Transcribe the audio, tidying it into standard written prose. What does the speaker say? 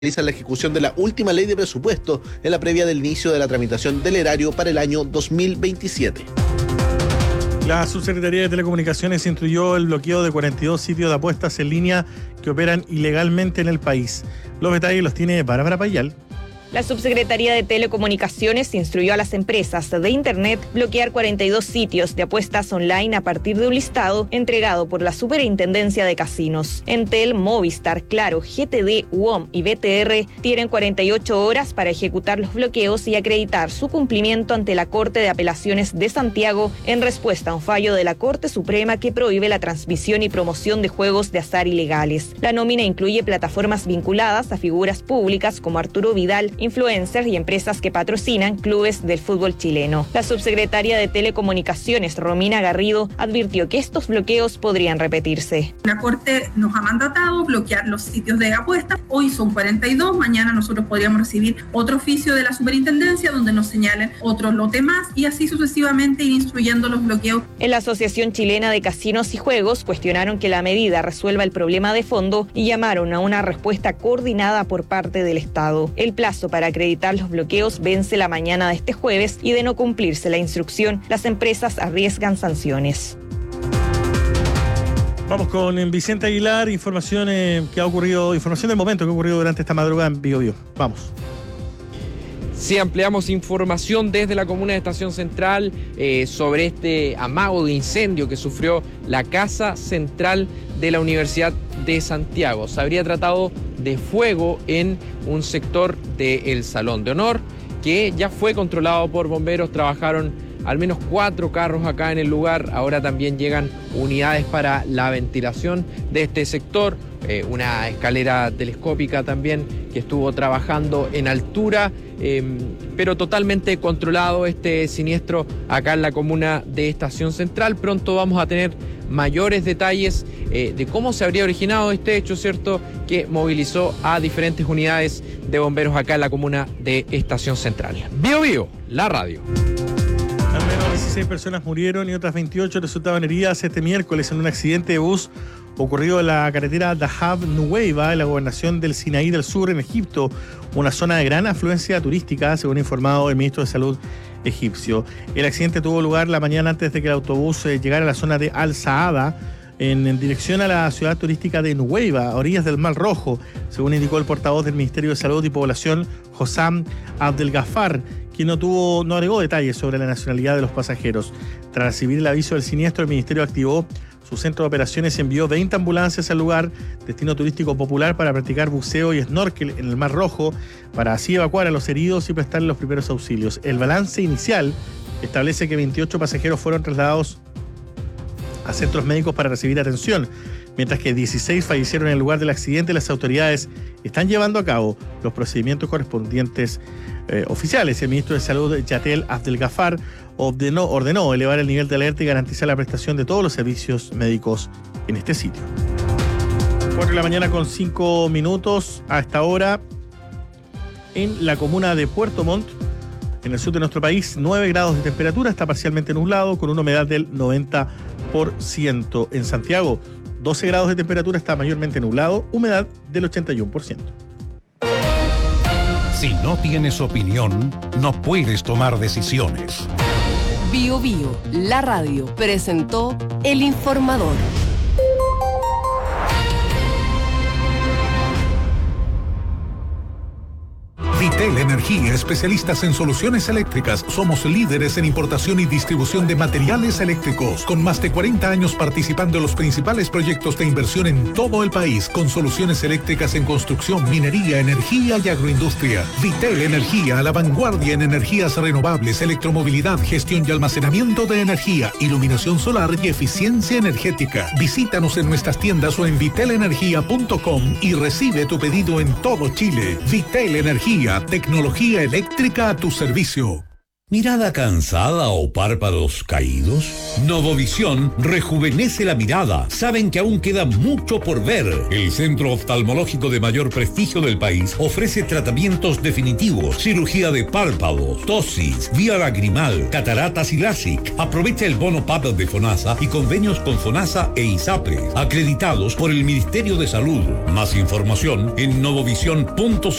realiza la ejecución de la última ley de presupuesto en la previa del inicio de la tramitación del erario para el año 2027. La Subsecretaría de Telecomunicaciones instruyó el bloqueo de 42 sitios de apuestas en línea que operan ilegalmente en el país. Los detalles los tiene Bárbara Payal. La Subsecretaría de Telecomunicaciones instruyó a las empresas de Internet bloquear 42 sitios de apuestas online a partir de un listado entregado por la Superintendencia de Casinos. Entel, Movistar, Claro, GTD, UOM y BTR tienen 48 horas para ejecutar los bloqueos y acreditar su cumplimiento ante la Corte de Apelaciones de Santiago en respuesta a un fallo de la Corte Suprema que prohíbe la transmisión y promoción de juegos de azar ilegales. La nómina incluye plataformas vinculadas a figuras públicas como Arturo Vidal, influencers y empresas que patrocinan clubes del fútbol chileno. La subsecretaria de Telecomunicaciones, Romina Garrido, advirtió que estos bloqueos podrían repetirse. La Corte nos ha mandatado bloquear los sitios de apuestas. Hoy son 42, mañana nosotros podríamos recibir otro oficio de la Superintendencia donde nos señalen otro lote más y así sucesivamente ir instruyendo los bloqueos. En la Asociación Chilena de Casinos y Juegos cuestionaron que la medida resuelva el problema de fondo y llamaron a una respuesta coordinada por parte del Estado. El plazo para acreditar los bloqueos vence la mañana de este jueves y de no cumplirse la instrucción, las empresas arriesgan sanciones. Vamos con Vicente Aguilar, información que ha ocurrido, información del momento que ha ocurrido durante esta madrugada en Biobío. Vamos. Sí, ampliamos información desde la comuna de Estación Central sobre este amago de incendio que sufrió la Casa Central de la Universidad de Santiago. Se habría tratado de fuego en un sector del Salón de Honor, que ya fue controlado por bomberos. Trabajaron al menos 4 carros acá en el lugar. Ahora también llegan unidades para la ventilación de este sector. Una escalera telescópica también que estuvo trabajando en altura, pero totalmente controlado este siniestro acá en la comuna de Estación Central. Pronto vamos a tener mayores detalles de cómo se habría originado este hecho, ¿cierto?, que movilizó a diferentes unidades de bomberos acá en la comuna de Estación Central. Biobío, la radio. Al menos 16 personas murieron y otras 28 resultaban heridas este miércoles en un accidente de bus ocurrido en la carretera Dahab Nuweiba, en la gobernación del Sinaí del Sur, en Egipto, una zona de gran afluencia turística, según ha informado el ministro de Salud egipcio. El accidente tuvo lugar la mañana antes de que el autobús llegara a la zona de Al-Saada, en dirección a la ciudad turística de Nuweiba, a orillas del Mar Rojo, según indicó el portavoz del Ministerio de Salud y Población, Hossam Abdelgafar, quien no agregó detalles sobre la nacionalidad de los pasajeros. Tras recibir el aviso del siniestro, el Ministerio activó su centro de operaciones y envió 20 ambulancias al lugar, destino turístico popular, para practicar buceo y snorkel en el Mar Rojo, para así evacuar a los heridos y prestarles los primeros auxilios. El balance inicial establece que 28 pasajeros fueron trasladados a centros médicos para recibir atención, mientras que 16 fallecieron en el lugar del accidente. Las autoridades están llevando a cabo los procedimientos correspondientes oficiales. El ministro de Salud, Yatel Abdelgafar, ordenó elevar el nivel de alerta y garantizar la prestación de todos los servicios médicos en este sitio. 4 de la mañana con 5 minutos. A esta hora, en la comuna de Puerto Montt, en el sur de nuestro país, 9 grados de temperatura, está parcialmente nublado, con una humedad del 90%. En Santiago, 12 grados de temperatura, está mayormente nublado, humedad del 81%. Si no tienes opinión, no puedes tomar decisiones. Biobío, la radio, presentó El Informador. Vitel Energía, especialistas en soluciones eléctricas. Somos líderes en importación y distribución de materiales eléctricos, con más de 40 años participando en los principales proyectos de inversión en todo el país, con soluciones eléctricas en construcción, minería, energía y agroindustria. Vitel Energía, a la vanguardia en energías renovables, electromovilidad, gestión y almacenamiento de energía, iluminación solar y eficiencia energética. Visítanos en nuestras tiendas o en vitelenergia.com y recibe tu pedido en todo Chile. Vitel Energía, tecnología eléctrica a tu servicio. ¿Mirada cansada o párpados caídos? Novovisión rejuvenece la mirada. Saben que aún queda mucho por ver. El centro oftalmológico de mayor prestigio del país ofrece tratamientos definitivos, cirugía de párpados, tosis, vía lagrimal, cataratas y LASIK. Aprovecha el bono PAP de FONASA y convenios con FONASA e ISAPRE, acreditados por el Ministerio de Salud. Más información en novovision.cl.